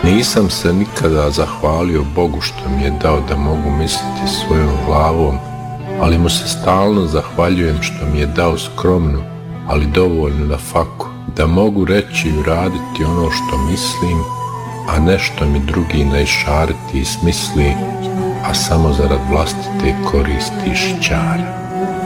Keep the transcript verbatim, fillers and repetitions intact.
Nisam se nikada zahvalio Bogu što mi je dao da mogu misliti svojom glavom, ali mu se stalno zahvaljujem što mi je dao skromnu, ali dovoljnu na faku, da mogu reći i uraditi ono što mislim, a nešto mi drugi ne išariti i smisli, a samo zarad vlastite koristi i šćara.